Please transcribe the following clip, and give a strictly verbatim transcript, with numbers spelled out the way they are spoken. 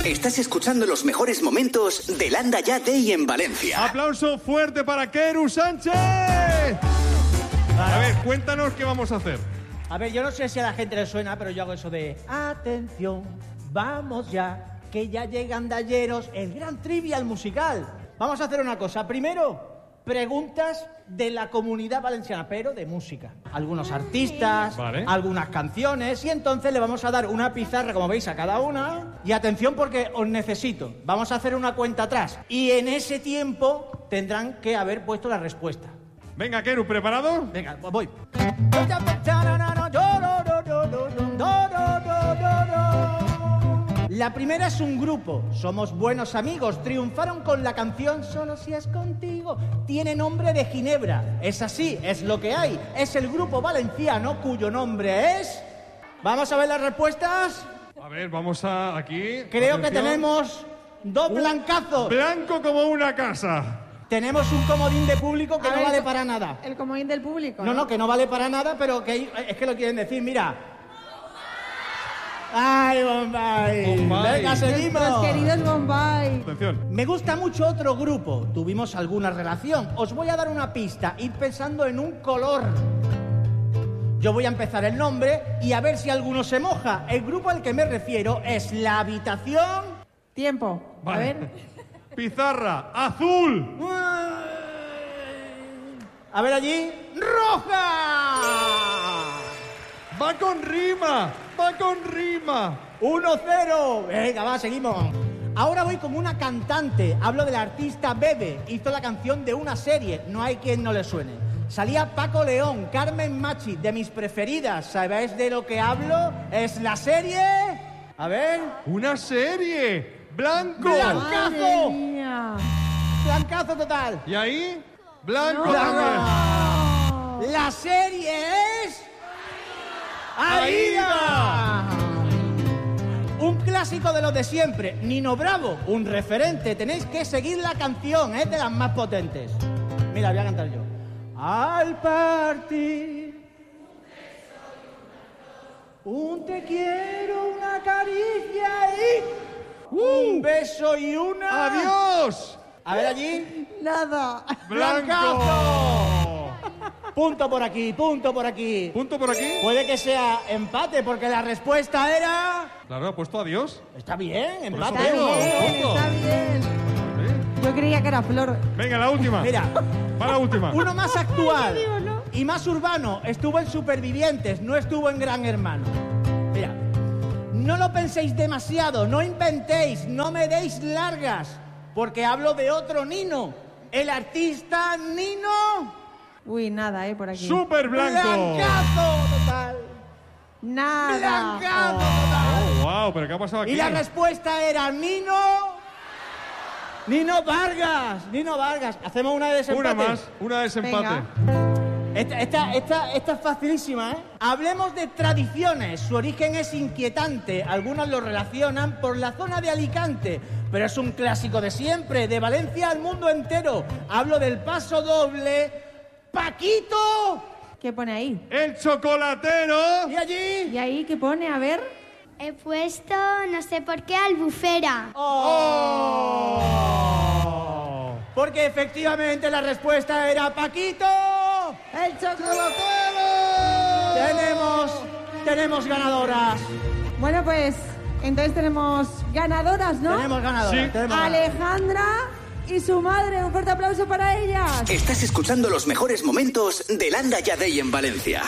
Estás escuchando los mejores momentos de Landa Ya Day en Valencia. ¡Aplauso fuerte para Keru Sánchez! A ver, cuéntanos qué vamos a hacer. A ver, yo no sé si a la gente le suena, pero yo hago eso de... Atención, vamos ya, que ya llegan Dalleros, el gran trivial musical. Vamos a hacer una cosa. Primero, preguntas de la comunidad valenciana, pero de música. Algunos artistas, vale. Algunas canciones, y entonces le vamos a dar una pizarra, como veis, a cada una. Y atención porque os necesito. Vamos a hacer una cuenta atrás. Y en ese tiempo tendrán que haber puesto la respuesta. Venga, Keru, ¿preparado? Venga, voy. La primera es un grupo. Somos buenos amigos. Triunfaron con la canción Solo si es contigo. Tiene nombre de Ginebra. Es así, es lo que hay. Es el grupo valenciano cuyo nombre es... ¿Vamos a ver las respuestas? A ver, vamos a aquí. Creo Atención. que tenemos dos blancazos. Blanco como una casa. Tenemos un comodín de público que A no ver, vale el- para nada. El comodín del público. No, no, que no vale para nada, pero que es que lo quieren decir, mira. ¡Ay, Bombay! Bombay. ¡Venga, seguimos! Los queridos Bombay. Atención. Me gusta mucho otro grupo. Tuvimos alguna relación. Os voy a dar una pista. Ir pensando en un color. Yo voy a empezar el nombre y a ver si alguno se moja. El grupo al que me refiero es La Habitación... Tiempo. Vale. A ver. Pizarra, azul. A ver allí... ¡Roja! Va con rima, va con rima. uno cero. Venga, va, seguimos. Ahora voy con una cantante. Hablo del artista Bebe. Hizo la canción de una serie. No hay quien no le suene. Salía Paco León, Carmen Machi, de mis preferidas. ¿Sabéis de lo que hablo? Es la serie... A ver... Una serie. Blanco. ¡Blancazo! Madre mía. Blancazo total. Y ahí, blanco No. también. La serie es... ¡Aida! Un clásico de los de siempre. Nino Bravo, un referente. Tenéis que seguir la canción, es de las más potentes. Mira, voy a cantar yo. Al partir, un te quiero, una caricia y un beso y una... ¡Adiós! A ver allí. Nada. ¡Blanco! Punto por aquí, punto por aquí. ¿Punto por aquí? Puede que sea empate, porque la respuesta era... Claro, ha puesto adiós. Está bien, Por empate. eso digo. Bien, punto. está bien. Sí. Yo creía que era Flor. Venga, la última. Mira, Va la última. uno más actual Digo, ¿no? y más urbano. Estuvo en Supervivientes, no estuvo en Gran Hermano. Mira, no lo penséis demasiado, no inventéis, no me deis largas, porque hablo de otro Nino. El artista Nino... Uy, nada, eh, por aquí. Súper blanco. ¡Blancazo total! Nada. ¡Blancazo Oh. total! Oh, wow, pero ¿qué ha pasado aquí? Y la respuesta era Nino... Nino Vargas, Nino Vargas. Hacemos una de desempate. Una más, una de desempate. Venga. Esta, esta, esta, esta es facilísima, ¿eh? Hablemos de tradiciones. Su origen es inquietante. Algunos lo relacionan por la zona de Alicante, pero es un clásico de siempre, de Valencia al mundo entero. Hablo del paso doble... ¡Paquito! ¿Qué pone ahí? El chocolatero. ¿Y allí? ¿Y ahí qué pone? A ver. He puesto, no sé por qué, Albufera. ¡Oh! Porque efectivamente la respuesta era Paquito. ¡El chocolatero! Tenemos, tenemos ganadoras. Bueno, pues entonces tenemos ganadoras, ¿no? Tenemos ganadoras. Sí. Tenemos ganadoras. Alejandra y su madre. Un fuerte aplauso para ellas. Estás escuchando los mejores momentos de Landa Ya Day en Valencia.